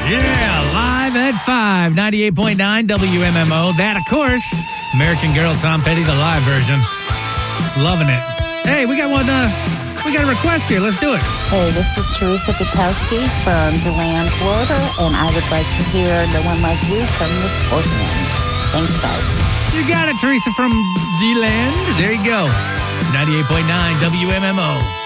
Yeah, live at 5, 98.9 WMMO. That, of course, American Girl, Tom Petty, the live version. Loving it. Hey, we got one, we got a request here. Let's do it. Hey, this is Teresa Gutowski from DeLand, Florida, and I would like to hear No One Like You from the Scorpions. Thanks, guys. You got it, Teresa from DeLand. There you go. 98.9 WMMO.